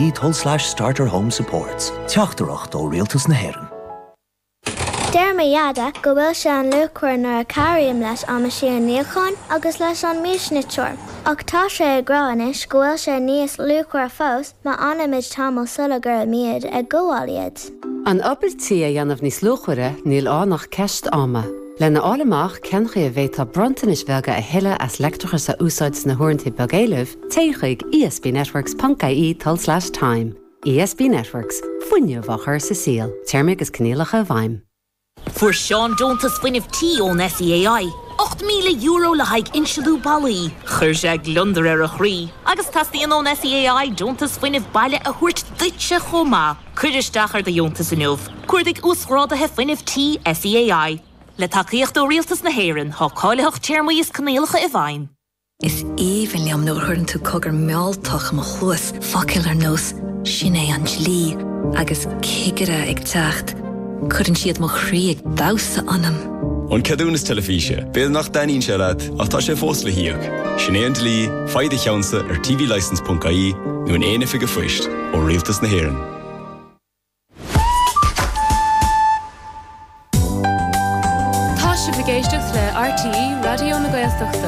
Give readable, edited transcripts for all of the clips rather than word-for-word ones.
starter home supports. Teachtarach ó Rialtas na Héireann. Deir mé jada go bhfuil se an luachhuair nar a caraíam leis ama sé an níocháin agus leis an mísnitseoir. Ach tá sé ag gráinis go bhfuil sé níos luachhuair fós má anamid tamil sulagur a míad ag gomháiliad. An obairtí a dhéanamh níos luachhuaire níl ánach ceist ama. Lena álamach cenchaí a bhéta brontanis bhealga a heile as lectrachar sa úsáid na huirntí bagéileh, téigh espnetworks.ie/time. ESB Networks, fuinne bhachar sa síl, teirmig is cnéalacha bhaim. For Sean Jones fuineh tí ón SEAI. €8,000 le haig insiadú ballaí. Chuir sé glundar ar a chrí. Agus tastíon ón SEAI Jones fuineh baile a thuirt duitse chomá. Cuiristeach ar de Jones in nuh. Cuirdig úsrádathe fuineh tí SEAI. Le takeíocht ó Rialtas na Héireann, há cáileach teirmí is cnéalacha i bhain. Is even liam nuair thuann tú cogur meáltach am chuas faciil ar nós sin é an slí agus cigire ag teacht. Cuireann siad mo chrí ag dása anam. An cadúnas telefíse, béad nach daíonn se leat ach tá sé fós le hiíoch. Sin é an dlí, faide cheansa ar tvlicense.ie nó an éana fiige fuist ó Rialtas na Héireann. Géisteach le RTE Radio na Gaeltachta.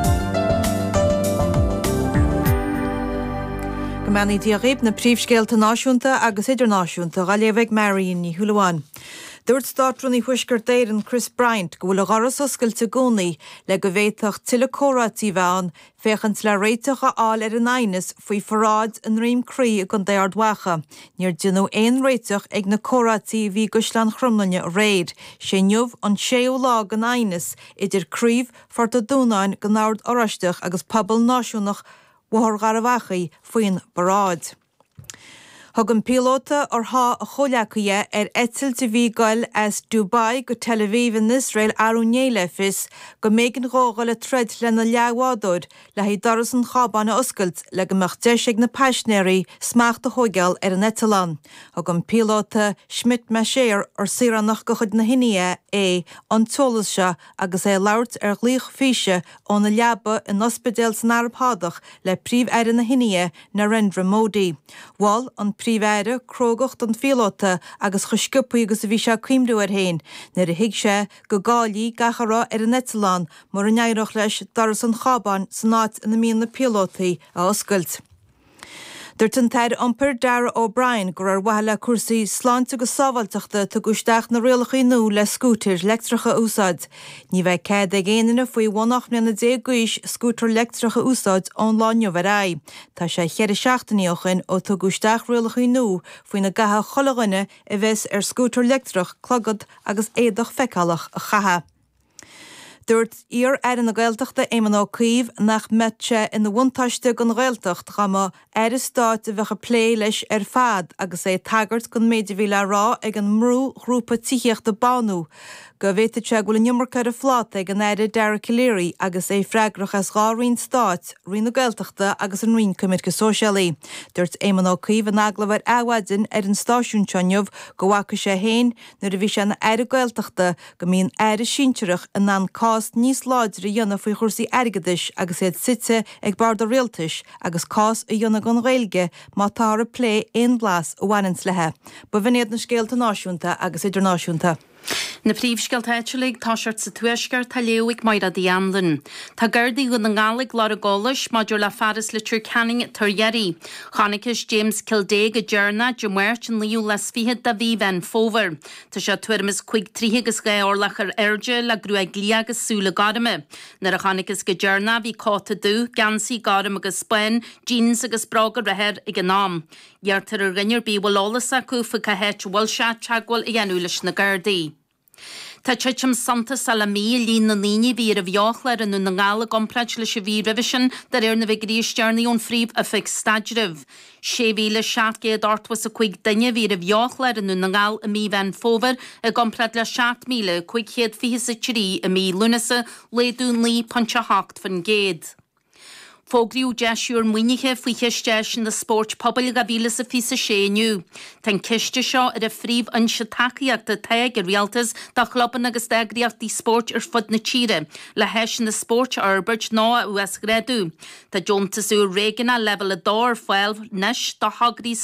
Go meanaí tíochaíb na príomhscéalta náisiúnta agus idirnáisiúnta a léamh Marion ní Thualaháin. Dúirt stáitreaí thuisgur d'éireann Chris Bryant go bhfuil a gharas oscailte gcónaí le go bhféadfadh tuilleadh córátaí bheán féchant le réiteach a áil ar an ainas faoi forráid an réimchrí a gon déard wacha. Níor dionú éon réiteach ag na córátaí bhí Guslan Chrumlanne réid, sé neamh an 6 lá an ainas idir críomh forta dúnáin go náard oraisteach agus pobal náisiúnach mhór garabhachaí faoin baráid. Thug an pilóta ar há a choleacaige ar eitilte bhí gail as Dubai go Tel Aviv in Israel arúnéile fis go mégan róga le tred lena leabhádóid le hí doras an chábanna oscailt le go meach deisig na paisnéirí smacht a hógeal ar an Etalán. Thug an pilóta Schmidt Maséir ar siranach go chud na hinie é an tolas se agus é labhart ar glíoch físe ó na leaba in ospidéal san Arabhádach le príomh aire na hinie Narendra Modi. Wall an príomhhéire crógacht an fíolóta agus chuscipaí agus a bhí se cuimdú ar hain, nar a hiig sé go gáilí gachará ar an Etalán mar an éireach leis doras an chában san áit in na míon na pilótaí a oscailt. Dúirt an tair iompar Dara O'Brien gur ar waithe cuasaí sláinte go sábhailteachta tá gúisteach na rialachaí nó le scútir leictreacha úsáid. Ní bheith céad ag géanana faoi 1 guis scútar leictreacha úsáid ón láinne bhará. Tá sé cheir seachtaíochan ó tá gúisteach rialachaí nó faoin na gatha cholagaine a bheits ar scútar leictreach clogad agus éadach feiceálach a chatha. Dúirt íor ar na Gaeltachta éimeán ó cuimh nach meitte in na bhaintáiste go Gaeltacht chama ar is stáit a bheitcha plé leis ar fad agus é tagart gon méidir bhí le rá ag an mrú grúpa tííocht a banú. Go bhhéite te bhfuil nimmarcha a fláta ag an éire Dara Killéirí agus é freigrach as gáín stáit, ri na Gaeltachta agus an rion cumid go sóisialaí. Dúirt éimeán ó cuimh an aglamhar ahhaidin ar an stáisiúnteanmh go bhacha sé héin nuair a bhí sé na éire Gaeltachta go mbíonn éire sínteirech in an cás níos láidir a dhéanamh faoi chursaí airgeadais agus iad site ag bar do rialtais agus cás a dhéanamh gan réilge má tá a plé éon blas ó bhainins lethe. Ba bhíad na scéalta náisiúnta agus idirnáisiúnta. Na príomhscéaltéitiúlaigh táseart sa tuaiscear talléigh maid a dhéanlan. Tá gardaí go na ngálaigh lá a gáis maidir le faras le trú canning tarjeirí. Chánachas James Kildé go dearna de muirt an líú les fihead da bhí ben fóver. Tá sé tuairmas chuig tríthe agus gaorlach ar airde le grú ag lí agus súla garime. Nar a chánachas go dearna bhí cáta dú, gansaí garim agus Spain, jeans agus braga rehead ag an nám. Dheartar ar rinnear bí bhlálas acu fa cahéit bhil se teagháil i dhéanú leis na gardaí. Tá tuitim Santa Salamí lín na líine bhí a bheoch le an na ngála gomplaid leis a bhí revision dar ar na bhígríostearnaí ón phríomh a fig stadrih. Sé bhíle 7 was a chuig daine bhí a bheoch le an na ngáil a mí bhean fóver a gomplaid le 7,000 chuig chéad fihis a tírí a mí lunasa léadún lí ponte hacht fan géad. Fógriú deisiúr muoinithe faoi chisteis na sport pobl a bhíle sa fi sa séniu. Tá ciste seo ar a phríomh an se takeíocht a teag ar rialtas dá chloban agus deagriachtí sport ar fud na tíre, le heis na sport arbert ná a US gréadú. Tá Jontasú réganna level a dór foiil nes dá hagrí